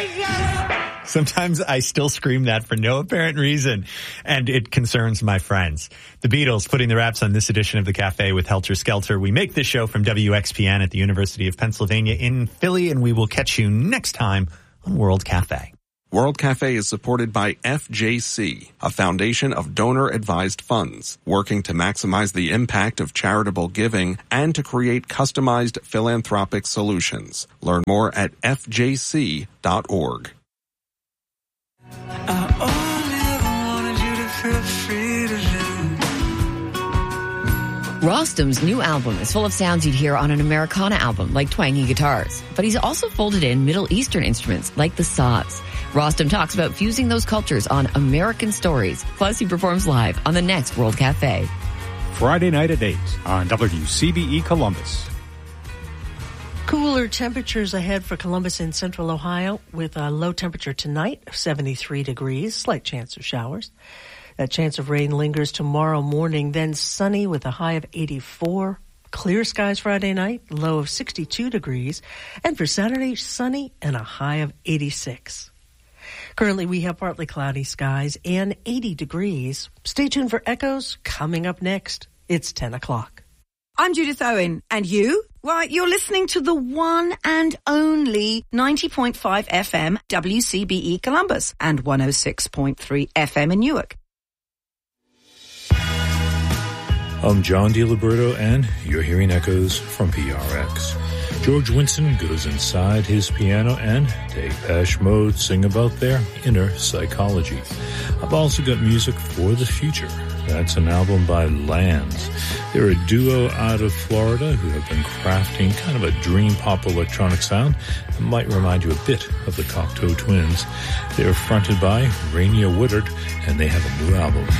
Sometimes I still scream that for no apparent reason, and it concerns my friends. The Beatles putting the wraps on this edition of The Cafe with Helter Skelter. We make this show from WXPN at the University of Pennsylvania in Philly, and we will catch you next time on World Cafe. World Cafe is supported by FJC, a foundation of donor-advised funds, working to maximize the impact of charitable giving and to create customized philanthropic solutions. Learn more at fjc.org. I only ever wanted you to feel free to live. Rostam's new album is full of sounds you'd hear on an Americana album, like twangy guitars. But he's also folded in Middle Eastern instruments, like the saws. Rostam talks about fusing those cultures on American Stories. Plus, he performs live on the next World Cafe. Friday night at 8 on WCBE Columbus. Cooler temperatures ahead for Columbus and Central Ohio with a low temperature tonight of 73 degrees, slight chance of showers. That chance of rain lingers tomorrow morning, then sunny with a high of 84. Clear skies Friday night, low of 62 degrees. And for Saturday, sunny and a high of 86. Currently, we have partly cloudy skies and 80 degrees. Stay tuned for Echoes coming up next. It's 10 o'clock. I'm Judith Owen, and you? Well, you're listening to the one and only 90.5 FM WCBE Columbus and 106.3 FM in Newark. I'm John DiLiberto, and you're hearing Echoes from PRX. George Winston goes inside his piano and Depeche Mode sing about their inner psychology. I've also got music for the future. That's an album by Lands. They're a duo out of Florida who have been crafting kind of a dream pop electronic sound that might remind you a bit of the Cocteau Twins. They're fronted by Rainier Woodard, and they have a new album